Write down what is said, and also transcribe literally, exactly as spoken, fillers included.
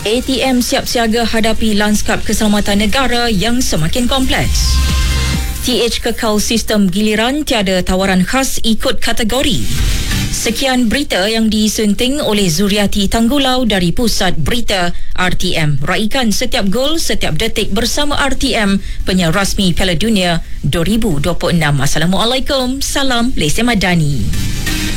A T M siap siaga hadapi lanskap keselamatan negara yang semakin kompleks. T H kekal sistem giliran, tiada tawaran khas ikut kategori. Sekian berita yang disunting oleh Zuriati Tanggulau dari Pusat Berita R T M. Raikan setiap gol, setiap detik bersama R T M, penyiar rasmi Piala Dunia dua ribu dua puluh enam. Assalamualaikum, salam Lese Madani.